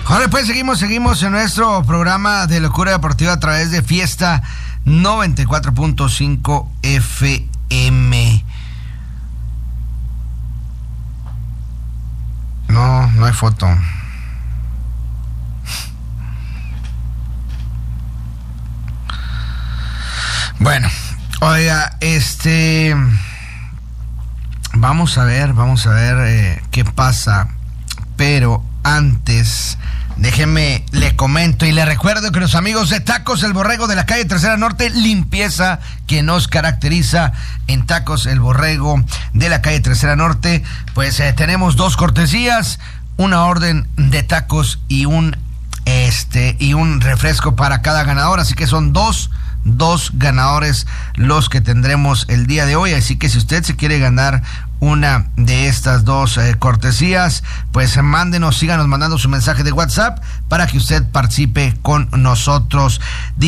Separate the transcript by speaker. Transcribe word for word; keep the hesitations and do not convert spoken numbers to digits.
Speaker 1: Ahora pues seguimos, seguimos en nuestro programa de Locura Deportiva a través de Fiesta noventa y cuatro punto cinco F M. No, no hay foto. Bueno, oiga, este... Vamos a ver, vamos a ver eh, qué pasa. Pero antes, déjeme, le comento y le recuerdo que los amigos de Tacos El Borrego de la calle Tercera Norte, limpieza que nos caracteriza en Tacos El Borrego de la calle Tercera Norte, pues eh, tenemos dos cortesías, una orden de tacos y un este y un refresco para cada ganador, así que son dos dos ganadores los que tendremos el día de hoy, así que si usted se quiere ganar una de estas dos eh, cortesías, pues mándenos, síganos mandando su mensaje de WhatsApp para que usted participe con nosotros.